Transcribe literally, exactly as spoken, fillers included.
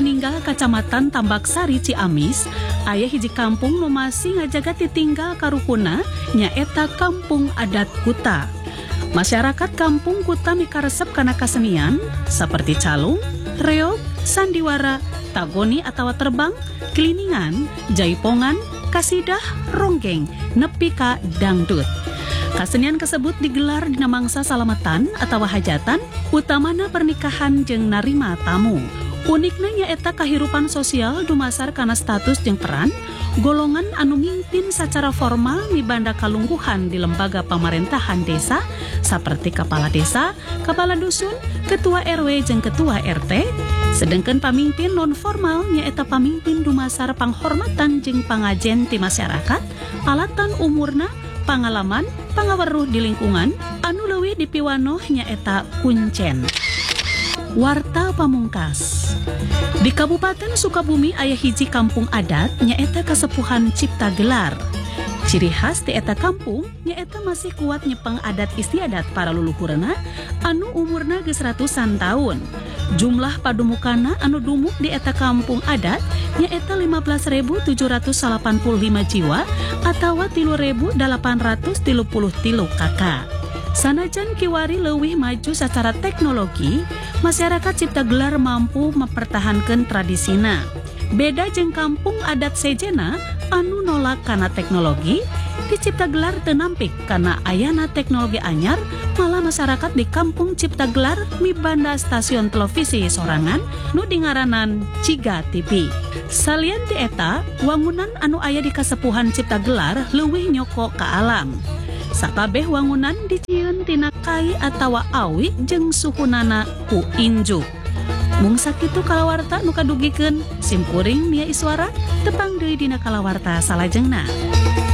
Paninggal Kacamatan Tambak Sari Ciamis aya hiji kampung nu masih ngajaga titinggal karukuna nyaeta Kampung Adat Kuta. Masyarakat Kampung Kuta mikaresep kana kasenian seperti calung, reog, sandiwara, tagoni atau terbang, keliningan, jaipongan, kasidah, ronggeng, nepi ka dangdut. Kasenian tersebut digelar dina mangsa salamatan atau hajatan, utamana pernikahan jeung narima tamu. Unikna nyaeta kahirupan sosial dumasar kana status jeung peran golongan anu mimpin secara formal mibanda kalungguhan di lembaga pemerintahan desa seperti kepala desa, kepala dusun, ketua R W jeung ketua R T. Sedangkan pamimpin non formal nyaeta pamimpin dumasar panghormatan jeung pangajen ti masyarakat, alatan umurna, pengalaman, pangaweruh di lingkungan, anu leuwih dipiwanoh nyaeta kuncen. Warta pamungkas. Di Kabupaten Sukabumi aya hiji kampung adat nyaeta Kasepuhan Cipta Gelar. Ciri khas ti eta kampung nyaeta masih kuat nyepeng adat istiadat para luluhurna anu umurna geus ratusan tahun. Jumlah padumukana anu dumuk di eta kampung adat nyaeta lima belas ribu tujuh ratus delapan puluh lima jiwa atawa tilu ribu delapan ratus tilu puluh tilu kakak. Sanajan kiwari leuwih maju secara teknologi, masyarakat Cipta Gelar mampu mempertahankan tradisina. Beda jeung kampung adat sejena anu nolak kana teknologi, di Cipta Gelar teu nampik kana ayana teknologi anyar, malah masyarakat di kampung Cipta Gelar mibanda stasiun televisi sorangan nu dingaranan Ciga T V. Salian ti eta, wangunan anu aya di Kasepuhan Cipta Gelar leuwih nyoko ka alam. Sakabeh wangunan dicieun tina kai atawa awi jeung suhunana ku injuk. Mung sakitu kalawarta nu kadugikeun simkuring Mia Iswara tepang deui dina kalawarta salajengna.